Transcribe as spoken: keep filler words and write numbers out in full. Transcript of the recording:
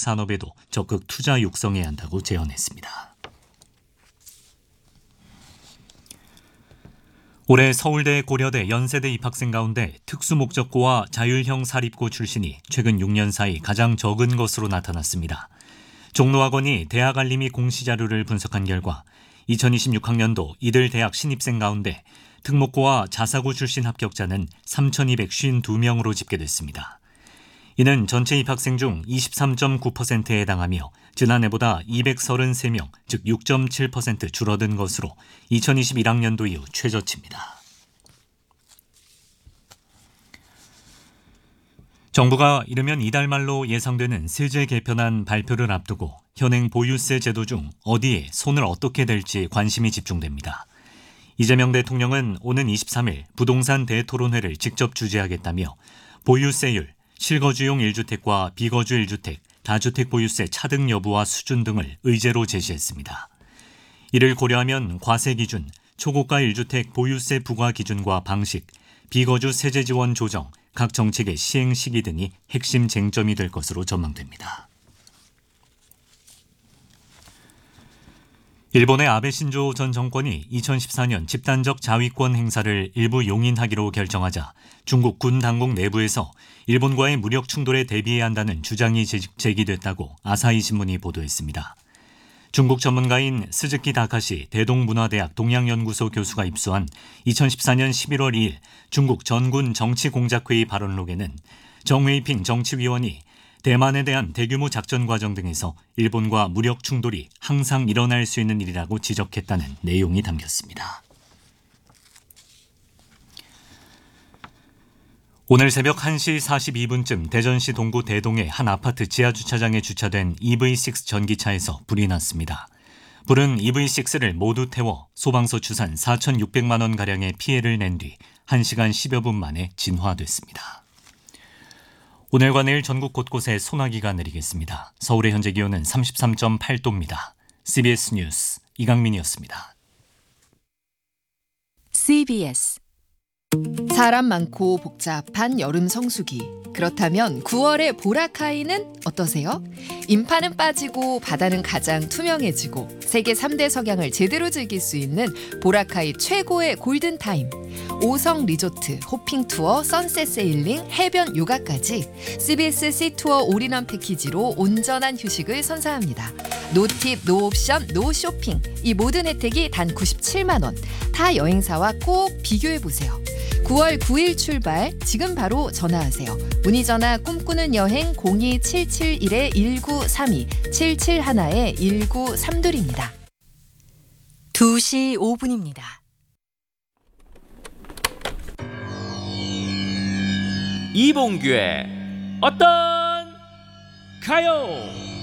산업에도 적극 투자 육성해야 한다고 제언했습니다. 올해 서울대, 고려대, 연세대 입학생 가운데 특수목적고와 자율형 사립고 출신이 최근 육 년 사이 가장 적은 것으로 나타났습니다. 종로학원이 대학 알림이 공시자료를 분석한 결과 이천이십육 학년도 이들 대학 신입생 가운데 특목고와 자사고 출신 합격자는 삼천이백오십이 명으로 집계됐습니다. 이는 전체 입학생 중 이십삼 점 구 퍼센트에 해당하며 지난해보다 이백삼십삼 명, 즉 육 점 칠 퍼센트 줄어든 것으로 이천이십일 학년도 이후 최저치입니다. 정부가 이르면 이달 말로 예상되는 세제 개편안 발표를 앞두고 현행 보유세 제도 중 어디에 손을 어떻게 댈지 관심이 집중됩니다. 이재명 대통령은 오는 이십삼 일 부동산 대토론회를 직접 주재하겠다며 보유세율, 실거주용 일 주택과 비거주 일 주택, 다주택 보유세 차등 여부와 수준 등을 의제로 제시했습니다. 이를 고려하면 과세 기준, 초고가 일 주택 보유세 부과 기준과 방식, 비거주 세제 지원 조정, 각 정책의 시행 시기 등이 핵심 쟁점이 될 것으로 전망됩니다. 일본의 아베 신조 전 정권이 이천십사 년 집단적 자위권 행사를 일부 용인하기로 결정하자 중국 군 당국 내부에서 일본과의 무력 충돌에 대비해야 한다는 주장이 제기됐다고 아사히 신문이 보도했습니다. 중국 전문가인 스즈키 다카시 대동문화대학 동양연구소 교수가 입수한 이천십사 년 십일월 이일 중국 전군 정치공작회의 발언록에는 정웨이핑 정치위원이 대만에 대한 대규모 작전 과정 등에서 일본과 무력 충돌이 항상 일어날 수 있는 일이라고 지적했다는 내용이 담겼습니다. 오늘 새벽 한 시 사십이 분쯤 대전시 동구 대동의 한 아파트 지하주차장에 주차된 이브이 식스 전기차에서 불이 났습니다. 불은 이브이 식스를 모두 태워 소방서 추산 사천육백만 원가량의 피해를 낸 뒤 한 시간 십여 분 만에 진화됐습니다. 오늘과 내일 전국 곳곳에 소나기가 내리겠습니다. 서울의 현재 기온은 삼십삼 점 팔 도입니다. 씨비에스 뉴스 이강민이었습니다. 씨비에스 사람 많고 복잡한 여름 성수기. 그렇다면 구월의 보라카이는 어떠세요? 인파는 빠지고 바다는 가장 투명해지고 세계 삼 대 석양을 제대로 즐길 수 있는 보라카이 최고의 골든타임. 오성 리조트, 호핑 투어, 선셋 세일링, 해변 요가까지 씨비에스 시투어 올인원 패키지로 온전한 휴식을 선사합니다. 노팁, 노옵션, 노쇼핑. 이 모든 혜택이 단 구십칠만 원. 타 여행사와 꼭 비교해보세요. 구월 구일 출발, 지금 바로 전화하세요. 문의전화 꿈꾸는 여행 공이 칠칠일 일구삼이, 칠칠일 일구삼이입니다. 두 시 오 분입니다. 이봉규의 어떤 가요?